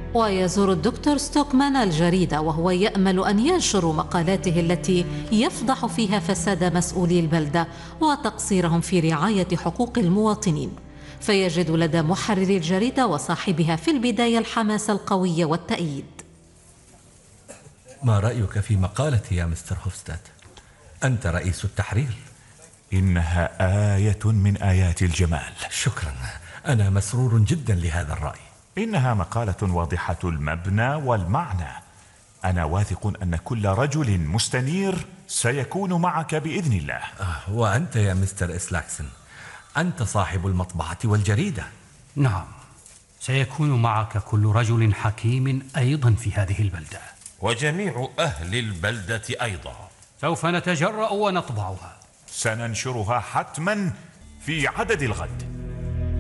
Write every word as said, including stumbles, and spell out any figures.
ويزور الدكتور ستوكمان الجريدة وهو يأمل أن ينشر مقالاته التي يفضح فيها فساد مسؤولي البلدة وتقصيرهم في رعاية حقوق المواطنين، فيجد لدى محرري الجريدة وصاحبها في البداية الحماس القوي والتأييد. ما رأيك في مقالتي يا مستر هوفستاد؟ أنت رئيس التحرير. إنها آية من آيات الجمال. شكرا، أنا مسرور جدا لهذا الرأي. إنها مقالة واضحة المبنى والمعنى. أنا واثق أن كل رجل مستنير سيكون معك بإذن الله. آه، وأنت يا مستر إسلاكسون، أنت صاحب المطبعة والجريدة. نعم، سيكون معك كل رجل حكيم أيضا في هذه البلدة، وجميع أهل البلدة أيضا. سوف نتجرأ ونطبعها. سننشرها حتما في عدد الغد.